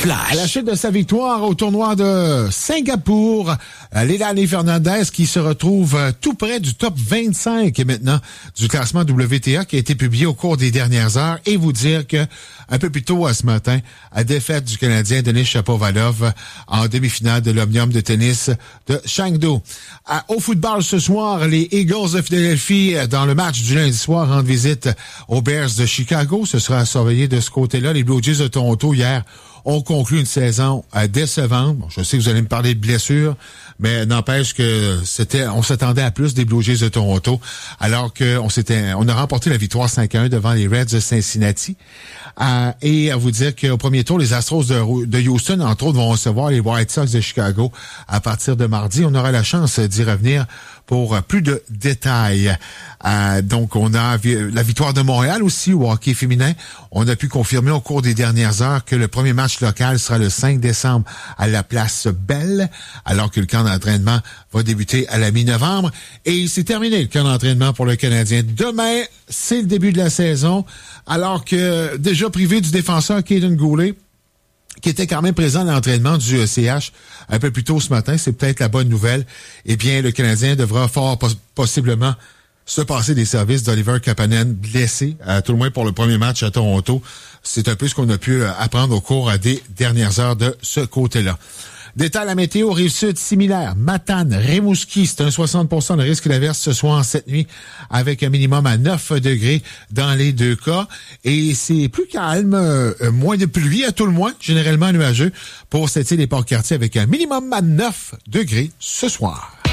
Flash. À la suite de sa victoire au tournoi de Singapour, Leilani Fernandez qui se retrouve tout près du top 25 maintenant du classement WTA qui a été publié au cours des dernières heures. Et vous dire que un peu plus tôt ce matin, à défaite du Canadien Denis Shapovalov en demi-finale de l'Omnium de tennis de Chengdu. Au football ce soir, les Eagles de Philadelphie dans le match du lundi soir rendent visite aux Bears de Chicago. Ce sera à surveiller de ce côté-là. Les Blue Jays de Toronto hier ont conclu une saison décevante. Bon, je sais que vous allez me parler de blessures, mais n'empêche que on s'attendait à plus des Blue Jays de Toronto, alors on a remporté la victoire 5-1 devant les Reds de Cincinnati. Et à vous dire qu'au premier tour, les Astros de Houston, entre autres, vont recevoir les White Sox de Chicago à partir de mardi. On aura la chance d'y revenir pour plus de détails. Donc, on a la victoire de Montréal aussi au hockey féminin. On a pu confirmer au cours des dernières heures que le premier match local sera le 5 décembre à la Place Belle, alors que le camp d'entraînement va débuter à la mi-novembre. Et c'est terminé le camp d'entraînement pour le Canadien. Demain, c'est le début de la saison, alors que déjà privé du défenseur Kaden Goulet, qui était quand même présent à l'entraînement du CH un peu plus tôt ce matin, c'est peut-être la bonne nouvelle. Eh bien, le Canadien devra fort possiblement se passer des services d'Oliver Kapanen, blessé, à tout le moins pour le premier match à Toronto. C'est un peu ce qu'on a pu apprendre au cours des dernières heures de ce côté-là. Détail à la météo, Rive-Sud similaire. Matane, Rimouski, c'est un 60% de risque d'averse ce soir, cette nuit, avec un minimum à 9 degrés dans les deux cas. Et c'est plus calme, moins de pluie à tout le moins, généralement nuageux, pour cette île des Port-Cartier avec un minimum à 9 degrés ce soir.